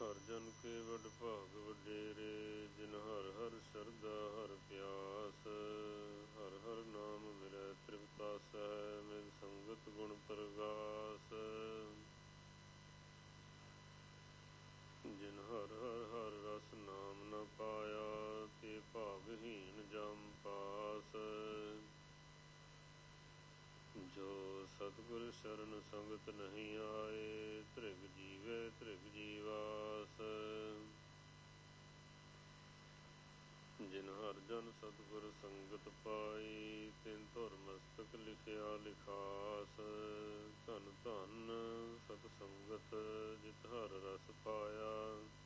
ਹਰ ਜਨ ਕੇ ਵਡ ਭਾਗ ਵਡੇਰੇ, ਜਿਨ ਹਰ ਹਰ ਸ਼ਰਧਾ ਹਰ ਪਿਆਸ। ਹਰ ਹਰ ਨਾਮ ਮਿਲੈ ਤ੍ਰਿਪਤਾਸੈ, ਮਿਲ ਸੰਗਤ ਗੁਣ ਪ੍ਰਗਾਸ। ਜਿਨ ਹਰ ਹਰ ਹਰ ਰਸ ਨਾਮ ਨ ਪਾਇਆ, ਤੇ ਭਾਗਹੀਨ ਜਮ ਪਾਸ। ਜੋ ਸਤਿਗੁਰ ਸ਼ਰਨ ਸੰਗਤ ਨਹੀਂ ਆਏ, ਧ੍ਰਿਗ ਜੀਵੈ ਧ੍ਰਿਗ ਜੀਵਾਸ। ਜਿਨ ਹਰ ਜਨ ਸਤਿਗੁਰ ਸੰਗਤ ਪਾਈ, ਤਿਨ ਧੁਰ ਮਸਤਕ ਲਿਖਿਆ ਲਿਖਾਸ। ਧਨ ਧਨ ਸਤ ਸੰਗਤ, ਜਿਤ ਹਰ ਰਸ ਪਾਇਆ।